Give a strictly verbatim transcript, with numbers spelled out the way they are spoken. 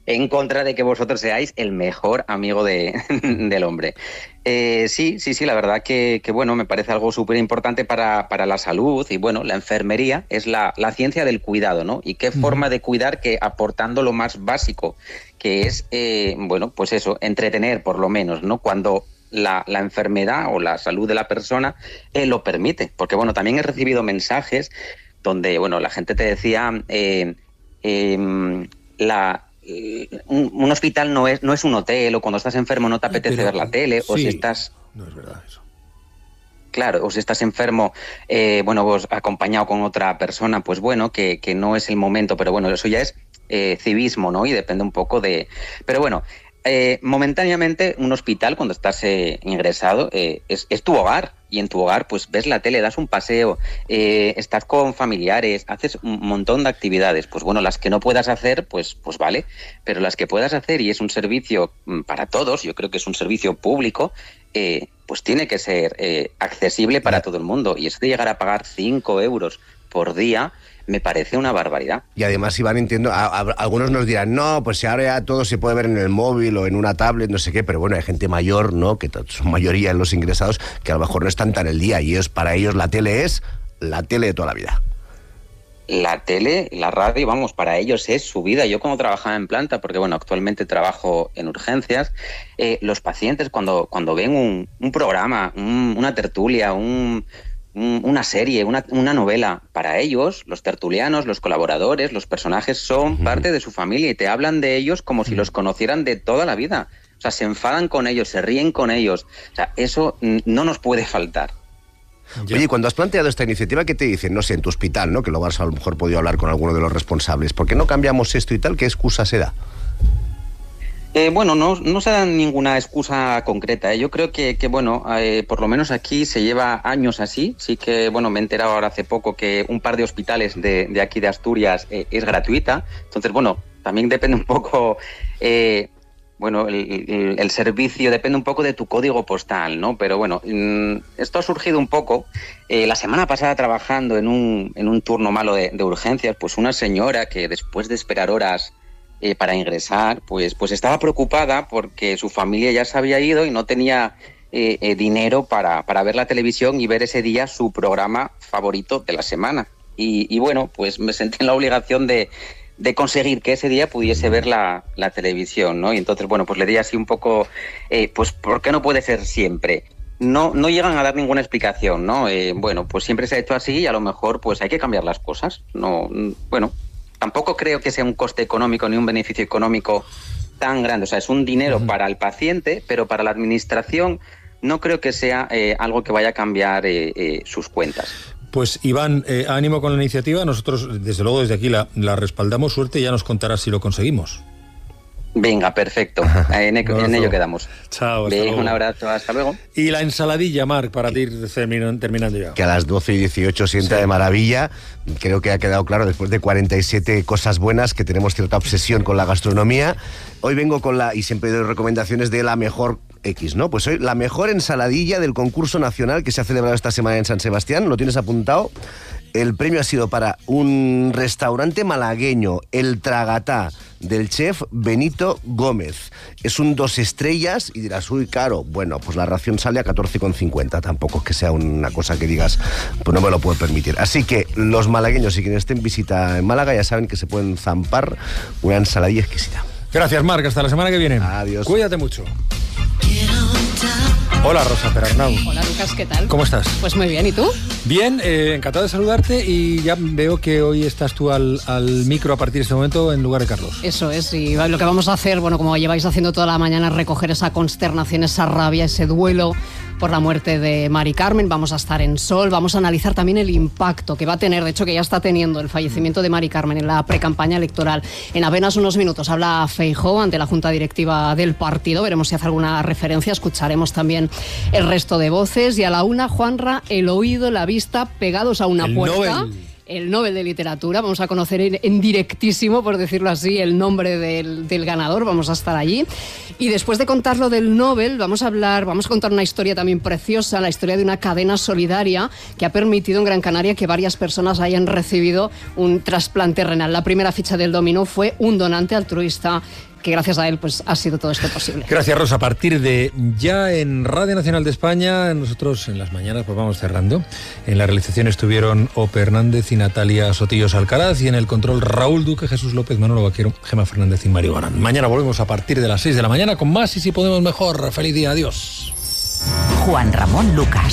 en contra de que vosotros seáis el mejor amigo de, del hombre. Eh, sí, sí, sí, la verdad que, que bueno, me parece algo súper importante para, para la salud y bueno, la enfermería es la, la ciencia del cuidado, ¿no? Y qué uh-huh. forma de cuidar que aportando lo más básico, que es, eh, bueno, pues eso, entretener por lo menos, ¿no? Cuando la, la enfermedad o la salud de la persona eh, lo permite. Porque bueno, también he recibido mensajes donde, bueno, la gente te decía, eh, eh, la... Un, un hospital no es, no es un hotel, o cuando estás enfermo no te apetece Pero, ver la tele, sí, o si estás... No es verdad eso. Claro, o si estás enfermo, eh, bueno, vos acompañado con otra persona, pues bueno, que, que no es el momento, pero bueno, eso ya es eh, civismo, ¿no? Y depende un poco de... Pero bueno, eh, momentáneamente un hospital, cuando estás eh, ingresado, eh, es, es tu hogar. Y en tu hogar, pues ves la tele, das un paseo, eh, estás con familiares, haces un montón de actividades. Pues bueno, las que no puedas hacer, pues, pues vale. Pero las que puedas hacer, y es un servicio para todos, yo creo que es un servicio público, eh, pues tiene que ser eh, accesible para todo el mundo. Y eso de llegar a pagar cinco euros por día me parece una barbaridad. Y además, Iván, entiendo, a, a, algunos nos dirán, no, pues si ahora ya todo se puede ver en el móvil o en una tablet, no sé qué, pero bueno, hay gente mayor, ¿no?, que son mayoría en los ingresados, que a lo mejor no están tan el día, y ellos, para ellos la tele es la tele de toda la vida. La tele, la radio, vamos, para ellos es su vida. Yo cuando trabajaba en planta, porque bueno, actualmente trabajo en urgencias, eh, los pacientes cuando, cuando ven un, un programa, un, una tertulia, un... una serie, una, una novela, para ellos, los tertulianos, los colaboradores, los personajes son uh-huh. parte de su familia y te hablan de ellos como uh-huh. si los conocieran de toda la vida. O sea, se enfadan con ellos, se ríen con ellos. O sea, eso no nos puede faltar. Ya. Oye, cuando has planteado esta iniciativa, ¿qué te dicen? No sé, en tu hospital, ¿no? Que lo vas a lo mejor podido hablar con alguno de los responsables. ¿Por qué no cambiamos esto y tal? ¿Qué excusa se da? Eh, bueno, no, no se da ninguna excusa concreta. ¿eh? Yo creo que, que bueno, eh, por lo menos aquí se lleva años así. Sí que, bueno, me he enterado ahora hace poco que un par de hospitales de, de aquí de Asturias eh, es gratuita. Entonces, bueno, también depende un poco, eh, bueno, el, el, el servicio depende un poco de tu código postal, ¿no? Pero bueno, esto ha surgido un poco. Eh, la semana pasada trabajando en un, en un turno malo de, de urgencias, pues una señora que después de esperar horas Eh, para ingresar, pues, pues estaba preocupada porque su familia ya se había ido y no tenía eh, eh, dinero para, para ver la televisión y ver ese día su programa favorito de la semana. Y, y bueno, pues me sentí en la obligación de, de conseguir que ese día pudiese ver la, la televisión, ¿no? Y entonces, bueno, pues le di así un poco, eh, pues, ¿por qué no puede ser siempre? No, no llegan a dar ninguna explicación, ¿no? Eh, bueno, pues siempre se ha hecho así y a lo mejor pues hay que cambiar las cosas. No, bueno... Tampoco creo que sea un coste económico ni un beneficio económico tan grande. O sea, es un dinero uh-huh. para el paciente, pero para la administración no creo que sea eh, algo que vaya a cambiar eh, eh, sus cuentas. Pues Iván, eh, ánimo con la iniciativa. Nosotros, desde luego, desde aquí la, la respaldamos. Suerte y ya nos contarás si lo conseguimos. Venga, perfecto. En, el, en ello quedamos. Chao, hasta Venga, luego. Un abrazo, hasta luego. Y la ensaladilla, Marc, para ti terminando ya. Que a las doce y dieciocho sienta sí. de maravilla. Creo que ha quedado claro, después de cuarenta y siete cosas buenas, que tenemos cierta obsesión con la gastronomía. Hoy vengo con la, y siempre doy recomendaciones de la mejor X, ¿no? Pues hoy la mejor ensaladilla del concurso nacional que se ha celebrado esta semana en San Sebastián. ¿Lo tienes apuntado? El premio ha sido para un restaurante malagueño, El Tragatá, del chef Benito Gómez. Es un dos estrellas y dirás, uy, caro. Bueno, pues la ración sale a catorce con cincuenta. Tampoco es que sea una cosa que digas, pues no me lo puedo permitir. Así que los malagueños y quienes estén en visita en Málaga ya saben que se pueden zampar una ensaladilla exquisita. Gracias, Marc. Hasta la semana que viene. Adiós. Cuídate mucho. Hola, Rosa Perarnau. Hola, Lucas, ¿qué tal? ¿Cómo estás? Pues muy bien, ¿y tú? Bien, eh, encantado de saludarte y ya veo que hoy estás tú al, al micro a partir de este momento en lugar de Carlos. Eso es, y lo que vamos a hacer, bueno, como lleváis haciendo toda la mañana, es recoger esa consternación, esa rabia, ese duelo por la muerte de Mari Carmen. Vamos a estar en Sol, vamos a analizar también el impacto que va a tener, de hecho que ya está teniendo el fallecimiento de Mari Carmen en la precampaña electoral. En apenas unos minutos habla Feijóo ante la Junta Directiva del partido, veremos si hace alguna referencia, escucharemos también el resto de voces y a la una, Juanra, el oído, la vista pegados a una el puerta. Nobel. El Nobel de Literatura, vamos a conocer en, en directísimo, por decirlo así, el nombre del, del ganador, vamos a estar allí. Y después de contar lo del Nobel, vamos a hablar, vamos a contar una historia también preciosa, la historia de una cadena solidaria que ha permitido en Gran Canaria que varias personas hayan recibido un trasplante renal. La primera ficha del dominó fue un donante altruista que gracias a él pues ha sido todo esto posible. Gracias, Rosa. A partir de ya en Radio Nacional de España, nosotros en las mañanas pues vamos cerrando. En la realización estuvieron Ope Hernández y Natalia Sotillos Alcaraz, y en el control Raúl Duque, Jesús López, Manolo Vaquero, Gemma Fernández y Mario Barán. Mañana volvemos a partir de las seis de la mañana con más y si podemos mejor. Feliz día, adiós. Juan Ramón Lucas.